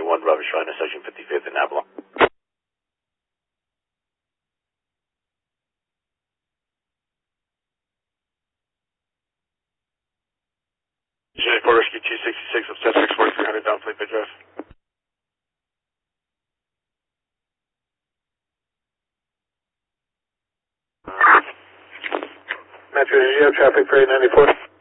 21 Bravo Shrine, section 55th in Avalon. Unit 4 Rescue 266, upset 64300 down Fleet Bay Drive. Matthew, did you have traffic for 894?